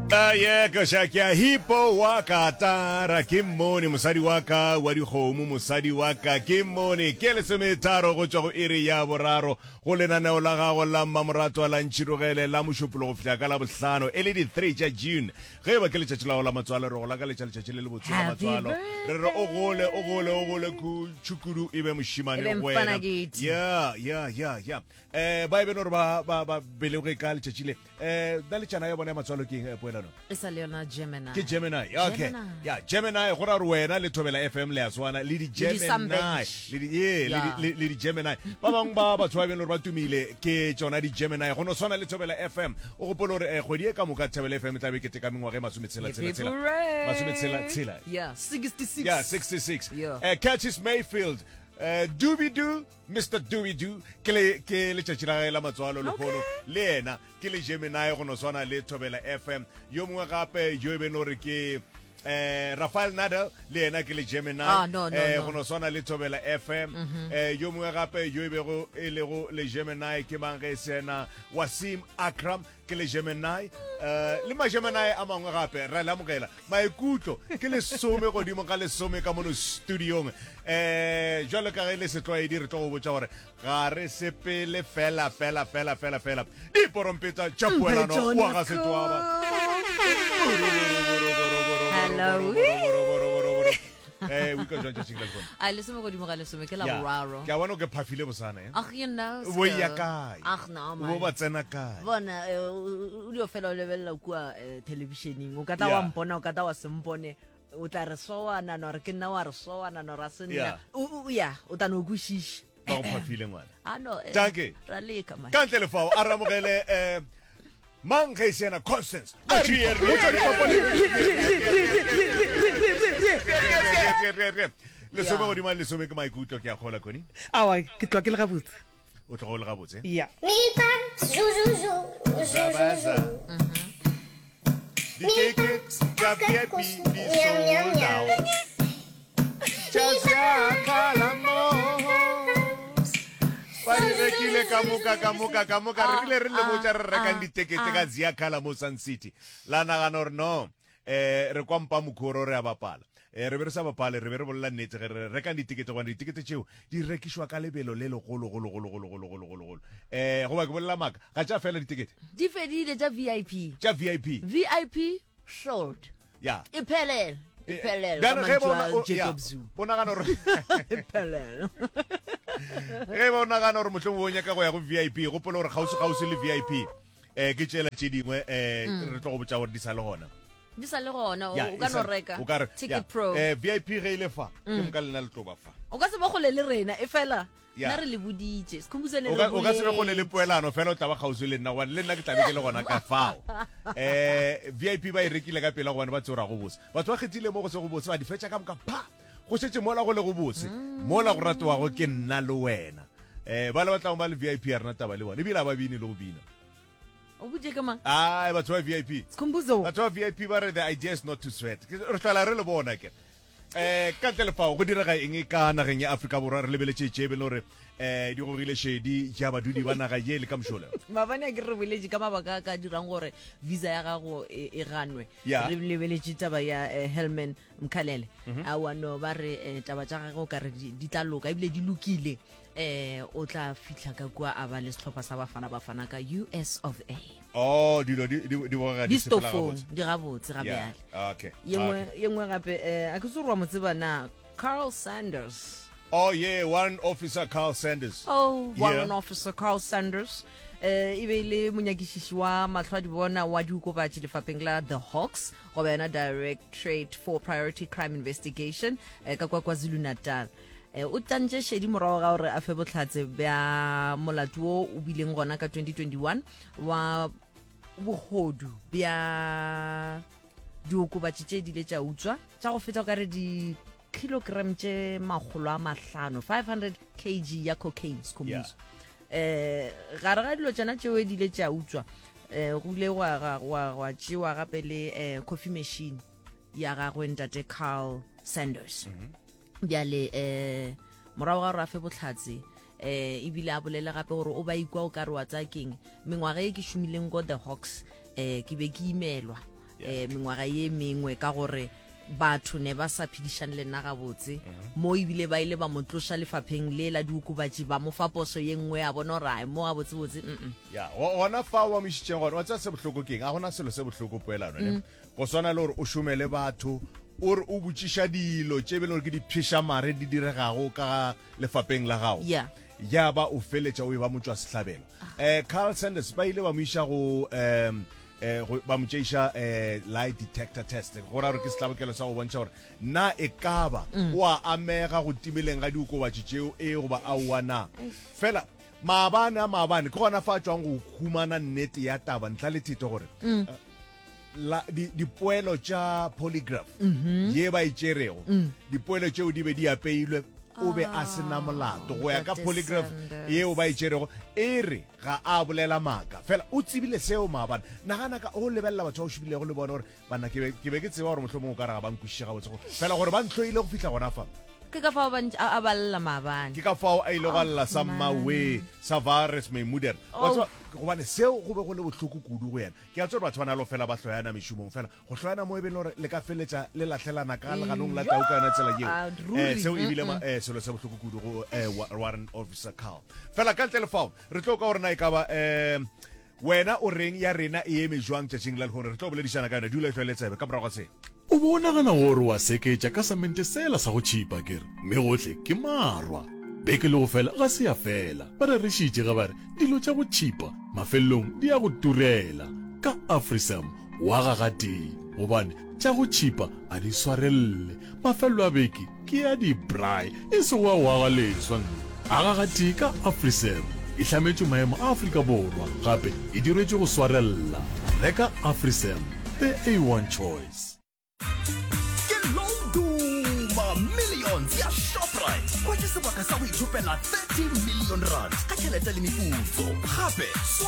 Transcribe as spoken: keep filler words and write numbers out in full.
Aye ka shakya hipo waka tara kimoni musadi waka wadi khomu musadi waka kimoni kele semetaro go tswa go iri ya boraro go lenaneo la gago la mamorato la ntshirogele la moshopolo go fitla ka la bohlano ele di three ja June ge ba ke letšatši la go la matswalo re go la ka letšatši tšatši le le botse la matswalo re re o gole o gole o gole ku chukudu ibe moshimane wena ya ya ya ya eh ba ibe no ba ba ba belego ka letšatši le eh da letšana ya bona matswalo ke eng poela no Esa leona Gemini. Ke Gemini. Okay. Gemini. Yeah, Gemini go ra re wena le thobela F M le ya swana le di Gemini. Le di yeah, le le di Gemini. Ba bang ba ba tswa beno re ba tumile ke tsona di Gemini go no swana le thobela F M. O go polo re go die ka moka thobela F M tla be ke te ka mengwa ge masometsela tsela tsela. Masometsela tsela. Yeah, sixty-six. Yeah, sixty-six. Yeah. Uh, Curtis Mayfield. Uh, Doobie Doo, Mister Doobie Doo, ke le ke le tšatšila la matswalo le phono le ena ke le Gemini go no swana le thobela F M yo mongwe gape yo be no re ke eh Rafael Nadal le ena ke le Gemini ah, no, no, eh no. go no swana le thobela F M mm -hmm. eh yo mongwe gape yo be go e le go le Gemini ke mangwe sena Wasim Akram ke le Gemini eh le ma Gemini a mangwe gape ra la mogela maikutlo ke le some go dimo ka le some ka mo studio eh jalo ka le se tloa dire tlo go botsa gore ga re sepele fela fela fela fela fela di porompeta chapuela no wa ga se tloa Hello. Eh, we can join just single phone. I listen go di mo ga le some ke la boraro. Ke a bona ke phafile bosana eh. Ach you know. Wo ya kae? Ach no man. Wo ba tsena kae? Bona o di o fela o lebella kwa televisioning o ka ta wa mpona o ka ta wa sempone o tla re soana no re ke nna wa re soana no ra sena. O ya o ta no kushish. Ba go phafile ngwana. Ah no. Danke. Ra leka man. Ka telefao a ramogele eh mang ge sena Constance a trier le sobe go di ma le sobe ke maikutlo ke a khola koni awa ke tloa ke le gabotse o tlo go le gabotse ya Tickets, got V I P, sold out. Just Pari rekile kamuka kamuka kamuka rekile re le motsa re rekang ditekete ka Zia Kala mo Sun City la nagana re no eh re kwampa mokoro re a bapala eh re be re sa bapala re be re bolla nnete re rekang ditekete gwa ditekete tšeo di rekishwa ka lebelo le le golo golo golo golo golo golo golo eh go ba ke bolla maka ga tša fela ditekete di fedile tša V I P tša V I P V I P short ya iphelele iphelele dan ge bona Jacob Zuma bona gana re iphelele ge bona gana re motlho bo nya ka go ya go V I P go polo re gausi gausi le V I P eh ke tšela tše dingwe eh re tlo go botsa gore di sa le gona di sa le gona o ka no reka Ticket Pro eh V I P ge ile fa ke mo ka lena le tloba fa o ka se ba gole le rena e fela na re le boditse sekhumbusane le o ka se re gole le poelano fela o tla ba gausi le nna wa le nna ke tla be ke le gona ka fao eh V I P ba e rekile ka pela go bona ba tsora go botsa batho ba kgethile mo go se go botsa ba di fetša ka moka pa go setse mola go le go botse mola go ratwa go ke nna le wena eh ba le batla ba le V I P ya rena taba le bona e bila ba bini le go bina o buje ka mang ai batho ba V I P sekhumbuzo batho ba V I P ba re the idea is not to sweat re tla re le bona ke eh ka telefao go direga eng ka nageng ya Afrika borwa re lebeletse tšebe le gore eh di go rile shedi ja badudi ba naga ye le ka mshola mabane ke re boleje ka mabaka ka dirang gore visa ya gago e ganwe re lebeletse taba ya Helman Mkhalele a wano ba re taba tša gago ka re di tla loka ebile di lokile eh o tla fitla ka kwa a ba le setlhopha sa bafana bafana ka U S of A oh dilo di di di go ga di stofo di gabotse ga bjale okay yengwe yengwe gape eh a ke se rwa motseba na Carl Sanders oh yeah Warrant Officer Carl Sanders oh Warrant yeah. Officer Carl Sanders eh ibele monyakišiši wa matlhwa di bona wa dikobatši lefapeng la the Hawks go bena Directorate for Priority Crime Investigation eh ka kwa KwaZulu Natal eh o tantše shedi morago ga gore a fe botlhatse bja molatuo o bileng gona ka twenty twenty-one wa bogodu bja diokobatši tše di le tša utswa tša go feta ka re di kilogram tše magolo a mahlano five hundred kilograms ya cocaine skomuso eh gare ga dilo tšana tšeo di le tša utswa eh go ile wa wa tšewa gape le eh coffee machine ya gagwe ntate Carl Sanders bjale eh morago ga re a fe botlhatse eh ibile a bolela gape gore o ba ikwa o ka re wa tsa keng mengwaga e ke shumileng go the Hawks eh ke be ke imelwa eh mengwaga ye mengwe ka gore batho ne ba sa phedišane le nna gabotse mo ebile ba ile ba motlosha lefapheng le la diokobatši ba mo fa poso ye nngwe a bona gore mo a botsebotse mm ya gona fa wa mošitšeng gore wa tsa se bohloko keng a gona selo se bohloko poelano ne go swana le gore o šomele batho o re o botšiša dilo tše bele gore ke diphiša mare di diregago ka lefapheng la gago yeah ya ba o feletša o e ba motswa sehlabelo um Carl Sanders ba ile ba mo iša go um eh ba mo tšeiša eh lie detector test go ra re ke setlabokelo sa go bontšha gore na e kaba o a amega go timeleng ga diokobatši tšeo e goba a oana fela maabane a maabane ke gona fa tswang go humana nnete ya taba ntla le thito gore la di dipoelo tša polygraph ye ba e tšerego dipoelo tšeo di be di apeilwe o be a sena molato go ya ka polygraph yeo ba e tšerego e re ga a bolela maaka fela o tsebile seo maabane nagana ka o lebelela batho ba o šibilego le bona gore bana ke be ke tseba gore mohlho mongwe o ka re ga ba nkwešiše gabotsego fela gore ba ntloile go fitlha gona fa ke ka fao a balela maabane ke ka fao a ile go alla sa mmawe sa virus maimuder gobane seo go be go le bohloko kudu go yena ke a tsore batho ba na le fela ba hloyana mešomong fela go hloyana mo e be le gore le ka feletša le latlhelana ka leganong la tau ka yona tsela yeo seo ebile selo se bohloko kudu go warrant officer Carl fela ka ntle le fao re tlo ka gore na e ka ba um wena o reng ya rena e eme jwang tšatšing la lekgone re tlo boledišana ka yona dula e tlhoeletsebe ka morago ga se o bonagana gore wa seketša ka samente sela sa go tšhipa kere mme gotlhe ke marwa beke le go fela ga se ya fela ba re rešitše ga bare dilo tša go tšhipa mafelelong di ya go turela ka Afrisam wa gagatee gobane tša go tšhipa a di swarelle mafelelo a beke ke ya di-bry e se wa waga leswa a gagatee ka Afrisam e hlametšwe maemo a Afrika Borwa gape e diretšwe go swarella reka Afrisam the A one choice. Millions ya Shoprite kwa ke sebaka sa go ithopela thirty million rand ka tšhelete le meputso gape